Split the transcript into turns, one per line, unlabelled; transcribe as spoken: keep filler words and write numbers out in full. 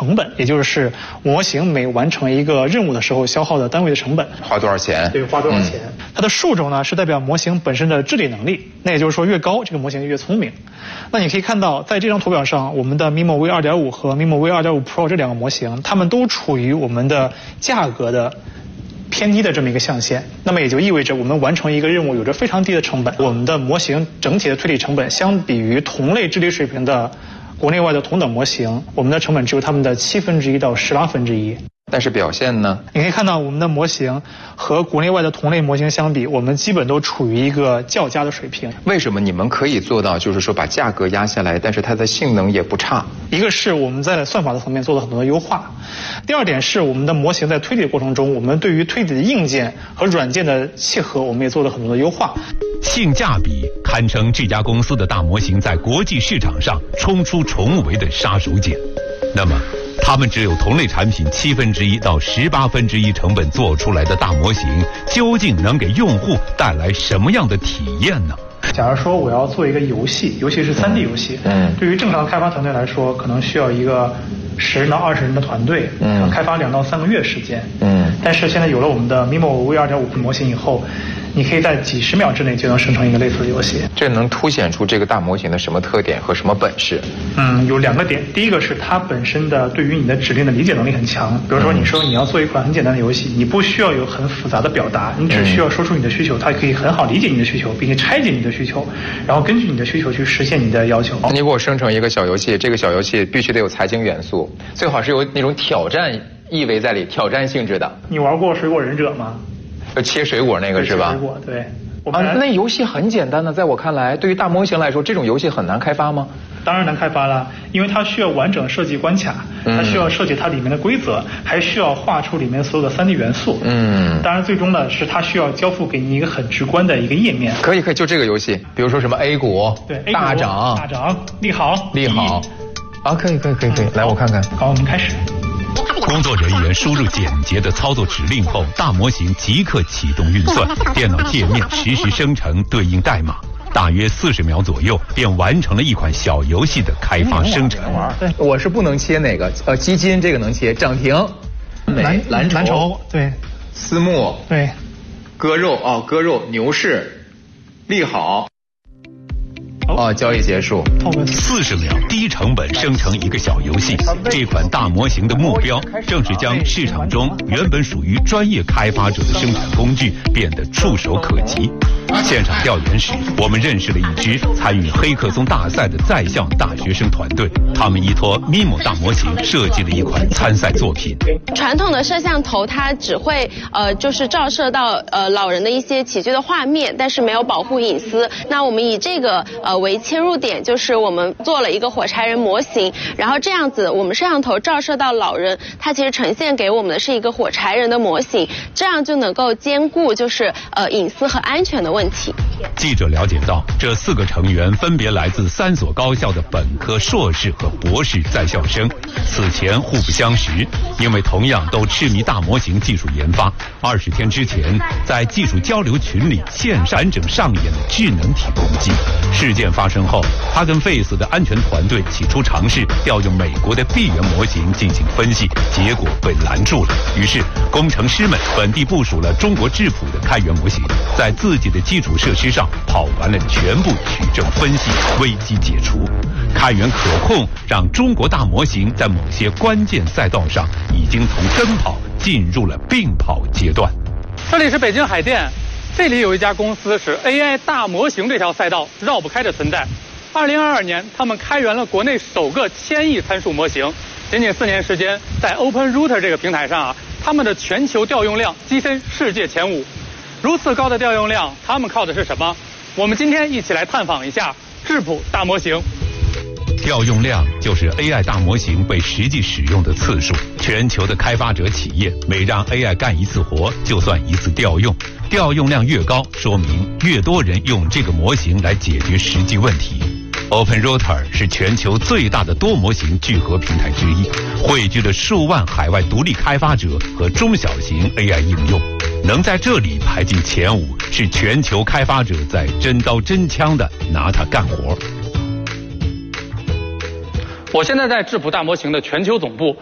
成本，也就是模型每完成一个任务的时候消耗的单位的成本。
花多少钱？
对，花多少钱？嗯、它的数轴呢是代表模型本身的治理能力，那也就是说越高，这个模型就越聪明。那你可以看到，在这张图表上，我们的 Mimo V 二点五 和 Mimo V 二点五 Pro 这两个模型，它们都处于我们的价格的偏低的这么一个象限，那么也就意味着我们完成一个任务有着非常低的成本。我们的模型整体的推理成本相比于同类治理水平的国内外的同等模型，我们的成本只有他们的七分之一到十八分之一。
但是表现呢？
你可以看到我们的模型和国内外的同类模型相比，我们基本都处于一个较佳的水平。
为什么你们可以做到，就是说把价格压下来，但是它的性能也不差？
一个是我们在算法的层面做了很多的优化，第二点是我们的模型在推理过程中，我们对于推理的硬件和软件的契合，我们也做了很多的优化。
性价比堪称这家公司的大模型在国际市场上冲出重围的杀手锏。那么他们只有同类产品七分之一到十八分之一成本做出来的大模型，究竟能给用户带来什么样的体验呢？
假如说我要做一个游戏，尤其是 三 D 游戏，嗯，对于正常开发团队来说，可能需要一个十人到二十人的团队，嗯，开发两到三个月时间，嗯，但是现在有了我们的 Mimo V 二点五 模型以后，你可以在几十秒之内就能生成一个类似的游戏。
这能凸显出这个大模型的什么特点和什么本事？
嗯，有两个点。第一个是它本身的对于你的指令的理解能力很强。比如说，你说你要做一款很简单的游戏，你不需要有很复杂的表达，你只需要说出你的需求，它可以很好理解你的需求，并且拆解你的需求，然后根据你的需求去实现你的要求。
你给我生成一个小游戏，这个小游戏必须得有财经元素，最好是有那种挑战意味在里，挑战性质的。
你玩过水果忍者吗？
就切水果那个是吧？
水果对。
啊，那游戏很简单的，在我看来，对于大模型来说，这种游戏很难开发吗？
当然能开发了，因为它需要完整设计关卡，它需要设计它里面的规则，还需要画出里面所有的 三 D 元素。嗯，当然最终呢是它需要交付给你一个很直观的一个页面。
可以可以，就这个游戏，比如说什么 A 股，
对，
大涨，
大涨，利好，
利好，啊，可以可以可以可以，来我看看。
好，我们开始。
工作人员输入简洁的操作指令后，大模型即刻启动运算，电脑界面实时生成对应代码，大约四十秒左右便完成了一款小游戏的开发生成。
对，我是不能切哪个，呃，基金这个能切，涨停，
蓝蓝蓝筹，对，
私募，
对，
割肉哦，割肉，牛市，利好。哦，交易结束。
四十秒低成本生成一个小游戏，这款大模型的目标正是将市场中原本属于专业开发者的生产工具变得触手可及。现场调研时，我们认识了一支参与黑客松大赛的在校大学生团队，他们依托 Mimo 大模型设计了一款参赛作品。
传统的摄像头它只会呃就是照射到呃老人的一些起居的画面，但是没有保护隐私。那我们以这个呃为切入点，就是我们做了一个火柴人模型，然后这样子我们摄像头照射到老人，它其实呈现给我们的是一个火柴人的模型，这样就能够兼顾就是呃隐私和安全的问题。
记者了解到，这四个成员分别来自三所高校的本科、硕士和博士在校生，此前互不相识，因为同样都痴迷大模型技术研发。二十天之前，在技术交流群里现完整上演了智能体攻击。事件发生后，他跟 Face 的安全团队起初尝试调用美国的闭源模型进行分析，结果被拦住了。于是，工程师们本地部署了中国智谱的开源模型，在自己的基础设施上跑完了全部取证分析，危机解除。开源可控让中国大模型在某些关键赛道上已经从跟跑进入了并跑阶段。
这里是北京海淀，这里有一家公司是 A I 大模型这条赛道绕不开的存在。二零二二年，他们开源了国内首个千亿参数模型，仅仅四年时间，在 OpenRouter 这个平台上啊，他们的全球调用量跻身世界前五。如此高的调用量，他们靠的是什么？我们今天一起来探访一下智谱大模型。
调用量就是 A I 大模型被实际使用的次数。全球的开发者企业每让 A I 干一次活，就算一次调用。调用量越高，说明越多人用这个模型来解决实际问题。OpenRouter 是全球最大的多模型聚合平台之一，汇聚了数万海外独立开发者和中小型 A I 应用。能在这里排进前五，是全球开发者在真刀真枪的拿它干活。
我现在在智谱大模型的全球总部。